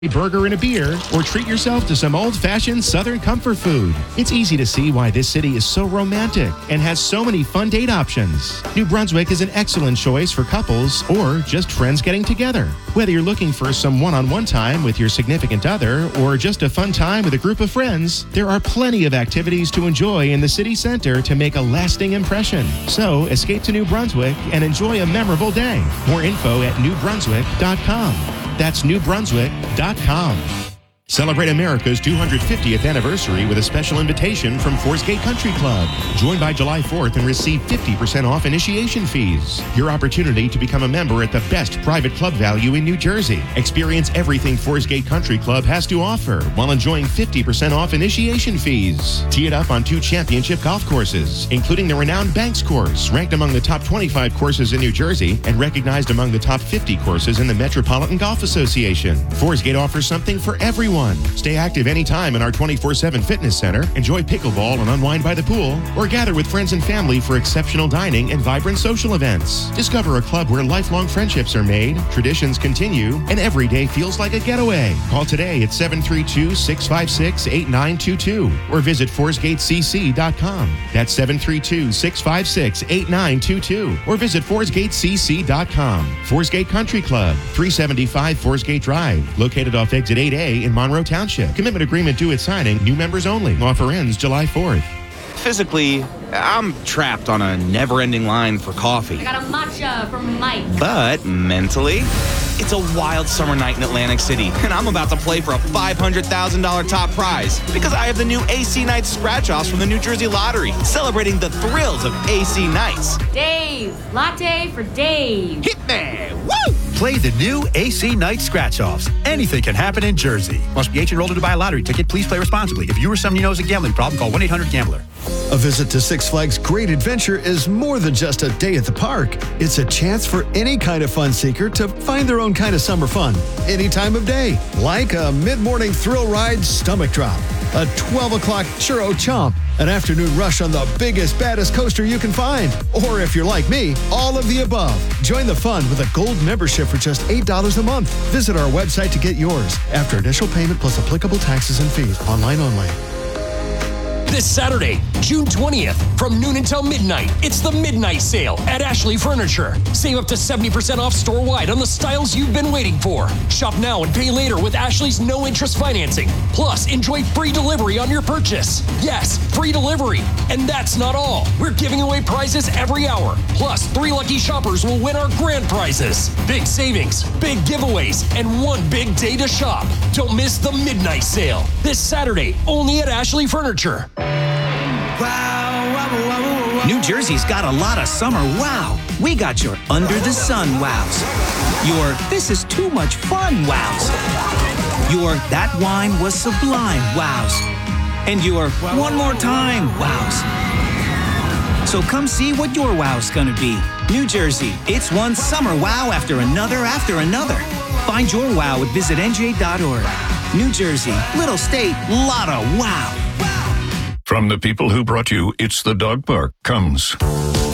a burger and a beer, or treat yourself to some old-fashioned Southern comfort food. It's easy to see why this city is so romantic and has so many fun date options. New Brunswick is an excellent choice for couples or just friends getting together. Whether you're looking for some one-on-one time with your significant other or just a fun time with a group of friends, there are plenty of activities to enjoy in the city center to make a lasting impression. So escape to New Brunswick and enjoy a memorable day. More info at newbrunswick.com. That's newbrunswick.com. Celebrate America's 250th anniversary with a special invitation from Forest Gate Country Club. Join by July 4th and receive 50% off initiation fees. Your opportunity to become a member at the best private club value in New Jersey. Experience everything Forest Gate Country Club has to offer while enjoying 50% off initiation fees. Tee it up on 2 championship golf courses, including the renowned Banks course, ranked among the top 25 courses in New Jersey and recognized among the top 50 courses in the Metropolitan Golf Association. Forest Gate offers something for everyone. Stay active anytime in our 24/7 fitness center, enjoy pickleball and unwind by the pool, or gather with friends and family for exceptional dining and vibrant social events. Discover a club where lifelong friendships are made, traditions continue, and every day feels like a getaway. Call today at 732-656-8922 or visit forestgatecc.com. That's 732-656-8922 or visit forestgatecc.com. Forest Gate Country Club, 375 Forest Gate Drive, located off Exit 8A in Monroe Township. Commitment agreement due at signing. New members only. Offer ends July 4th. Physically, I'm trapped on a never-ending line for coffee. I got a matcha from Mike. But mentally, it's a wild summer night in Atlantic City, and I'm about to play for a $500,000 top prize because I have the new AC Nights scratch-offs from the New Jersey Lottery, celebrating the thrills of AC Nights. Dave, latte for Dave. Hit me! Woo! Play the new AC Night Scratch-Offs. Anything can happen in Jersey. Must be 18 or older to buy a lottery ticket. Please play responsibly. If you or someone you know has a gambling problem, call 1-800-GAMBLER. A visit to Six Flags Great Adventure is more than just a day at the park. It's a chance for any kind of fun seeker to find their own kind of summer fun any time of day, like a mid-morning thrill ride stomach drop, a 12 o'clock churro chomp, an afternoon rush on the biggest, baddest coaster you can find, or if you're like me, all of the above. Join the fun with a gold membership for just $8 a month. Visit our website to get yours after initial payment plus applicable taxes and fees. Online only. This Saturday, June 20th, from noon until midnight, it's the Midnight Sale at Ashley Furniture. Save up to 70% off store-wide on the styles you've been waiting for. Shop now and pay later with Ashley's no-interest financing. Plus, enjoy free delivery on your purchase. Yes, free delivery. And that's not all. We're giving away prizes every hour. Plus, 3 lucky shoppers will win our grand prizes. Big savings, big giveaways, and one big day to shop. Don't miss the Midnight Sale. This Saturday, only at Ashley Furniture. New Jersey's got a lot of summer wow. We got your under the sun wows. Your this is too much fun wows. Your that wine was sublime wows. And your one more time wows. So come see what your wow's gonna be. New Jersey, it's one summer wow after another. Find your wow at visitnj.org. New Jersey, little state, lot of wow. From the people who brought you It's the Dog Park comes